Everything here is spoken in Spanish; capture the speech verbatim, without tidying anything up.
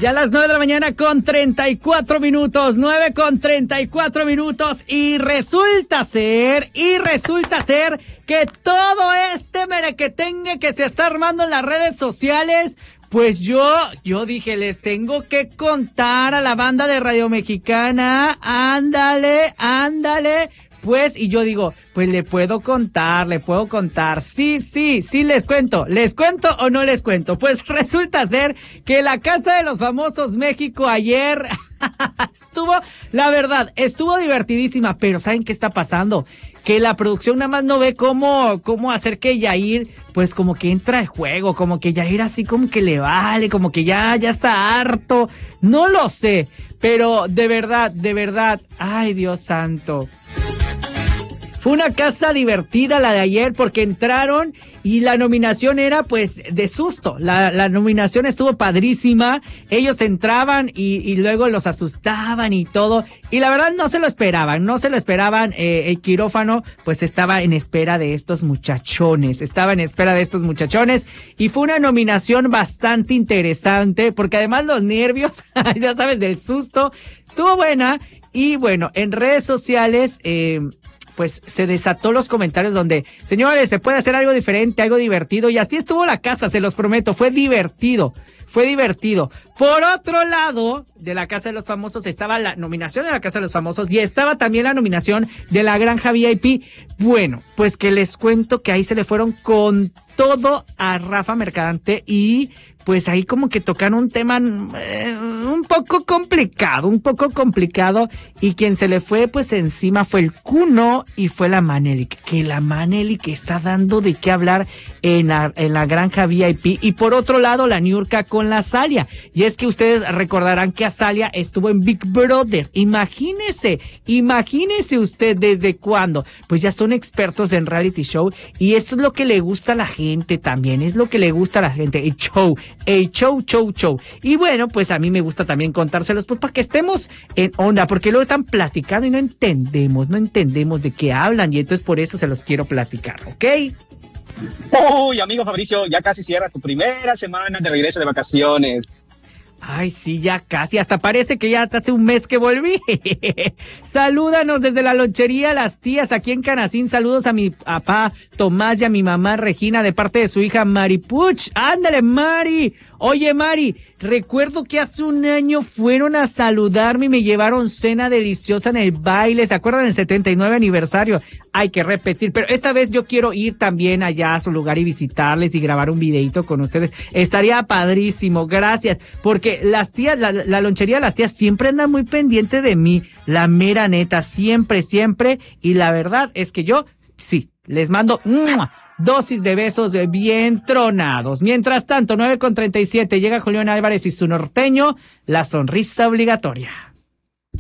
Ya a las nueve de la mañana con treinta y cuatro minutos, nueve con treinta y cuatro minutos, y resulta ser, y resulta ser que todo este merequetengue que se está armando en las redes sociales, pues yo, yo dije, les tengo que contar a la banda de Radio Mexicana, ándale, ándale. Pues, y yo digo, pues le puedo contar, le puedo contar. Sí, sí, sí les cuento. ¿Les cuento o no les cuento? Pues resulta ser que la Casa de los Famosos México ayer estuvo, la verdad, estuvo divertidísima, pero ¿saben qué está pasando? Que la producción nada más no ve cómo, cómo hacer que Yair, pues como que entra en juego, como que Yair así como que le vale, como que ya, ya está harto. No lo sé, pero de verdad, de verdad, ay Dios santo. Fue una casa divertida la de ayer porque entraron y la nominación era pues de susto. La, la nominación estuvo padrísima. Ellos entraban y, y luego los asustaban y todo. Y la verdad no se lo esperaban, no se lo esperaban. Eh, el quirófano pues estaba en espera de estos muchachones. Estaba en espera de estos muchachones. Y fue una nominación bastante interesante porque además los nervios, ya sabes, del susto, estuvo buena. Y bueno, en redes sociales... Eh, pues se desató los comentarios donde, señores, se puede hacer algo diferente, algo divertido, y así estuvo la casa, se los prometo, fue divertido, fue divertido. Por otro lado, de la Casa de los Famosos estaba la nominación de la Casa de los Famosos y estaba también la nominación de la Granja V I P. Bueno, pues que les cuento que ahí se le fueron con todo a Rafa Mercadante y pues ahí como que tocaron un tema eh, un poco complicado, un poco complicado, y quien se le fue pues encima fue el Cuno y fue la Manelik, que la Manelik está dando de qué hablar en la, en la Granja V I P. Y por otro lado la Niurka con la Azalia, y es que ustedes recordarán que Azalia estuvo en Big Brother. Imagínese, imagínese usted desde cuándo, pues ya son expertos en reality show, y esto es lo que le gusta a la gente también, es lo que le gusta a la gente, el show. El show, show, show. Y bueno, pues a mí me gusta también contárselos, pues para que estemos en onda, porque luego están platicando y no entendemos, no entendemos de qué hablan, y entonces por eso se los quiero platicar, ¿ok? Uy, amigo Fabricio, ya casi cierras tu primera semana de regreso de vacaciones. Ay, sí, ya casi, hasta parece que ya hace un mes que volví. Salúdanos desde la lonchería Las Tías, aquí en Canacín. Saludos a mi papá Tomás y a mi mamá Regina, de parte de su hija Mari Puch. Ándale, Mari. Oye, Mari, recuerdo que hace un año fueron a saludarme y me llevaron cena deliciosa en el baile. ¿Se acuerdan del setenta y nueve aniversario? Hay que repetir, pero esta vez yo quiero ir también allá a su lugar y visitarles y grabar un videito con ustedes. Estaría padrísimo, gracias, porque las tías, la, la lonchería de Las Tías siempre anda muy pendiente de mí, la mera neta, siempre, siempre, y la verdad es que yo, sí, les mando ¡mua! Dosis de besos bien tronados. Mientras tanto, nueve con treinta y siete, llega Julián Álvarez y su norteño, la sonrisa obligatoria.